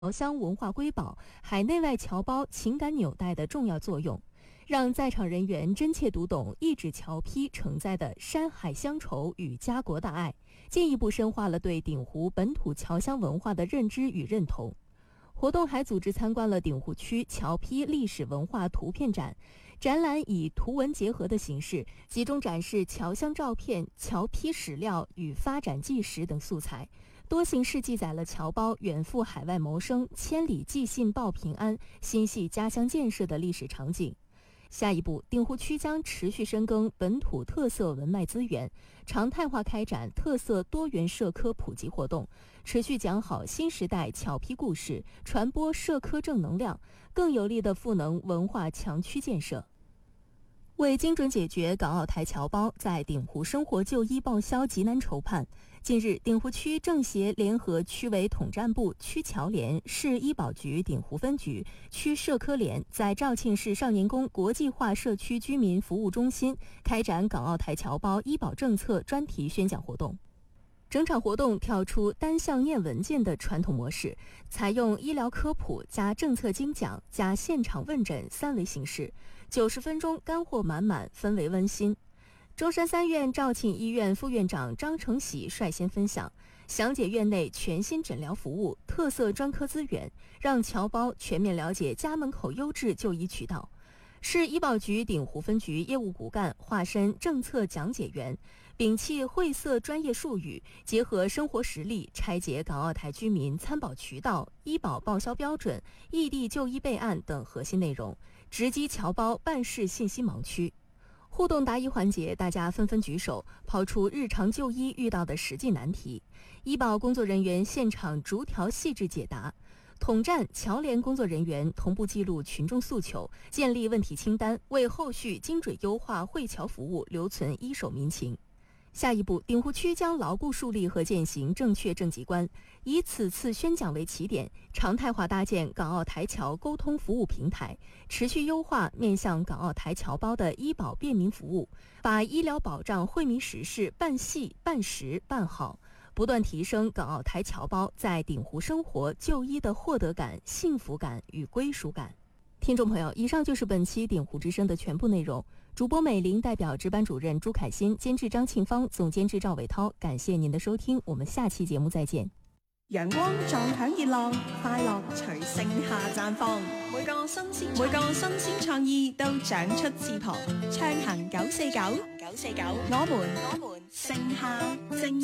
侨乡文化瑰宝、海内外侨胞情感纽带的重要作用，让在场人员真切读懂一纸侨批承载的山海乡愁与家国大爱，进一步深化了对鼎湖本土侨乡文化的认知与认同。活动还组织参观了鼎湖区侨批历史文化图片展，展览以图文结合的形式，集中展示侨乡照片、侨批史料与发展纪实等素材，多形式记载了侨胞远赴海外谋生、千里寄信报平安、心系家乡建设的历史场景。下一步，鼎湖区将持续深耕本土特色文脉资源，常态化开展特色多元社科普及活动，持续讲好新时代侨批故事，传播社科正能量，更有力地赋能文化强区建设。为精准解决港澳台侨胞在鼎湖生活就医报销急难愁盼，近日，鼎湖区政协联合区委统战部、区侨联、市医保局鼎湖分局、区社科联在肇庆市少年宫国际化社区居民服务中心开展港澳台侨胞医保政策专题宣讲活动。整场活动跳出单向念文件的传统模式，采用医疗科普加政策精讲加现场问诊三维形式，90分钟干货满满，氛围温馨。中山3院肇庆医院副院长张成喜率先分享，详解院内全新诊疗服务、特色专科资源，让侨胞全面了解家门口优质就医渠道。市医保局鼎湖分局业务骨干化身政策讲解员，摒弃晦涩专业术语，结合生活实例，拆解港澳台居民参保渠道、医保报销标准、异地就医备案等核心内容，直击侨胞办事信息盲区。互动答疑环节，大家纷纷举手，抛出日常就医遇到的实际难题，医保工作人员现场逐条细致解答。统战侨联工作人员同步记录群众诉求，建立问题清单，为后续精准优化会侨服务留存一手民情。下一步，鼎湖区将牢固树立和践行正确政绩观，以此次宣讲为起点，常态化搭建港澳台侨沟通服务平台，持续优化面向港澳台侨胞的医保便民服务，把医疗保障惠民实事办细办实办好，不断提升港澳台侨胞在鼎湖生活就医的获得感、幸福感与归属感。听众朋友，以上就是本期鼎湖之声的全部内容。主播美玲代表值班主任朱凯欣，监制張慶芳，總監製趙偉濤，感謝您的收聽，我們下期節目再見。 陽光撞響熱浪，快樂隨盛夏綻放。每個新鮮創意都長出翅膀，暢行949，我們盛夏正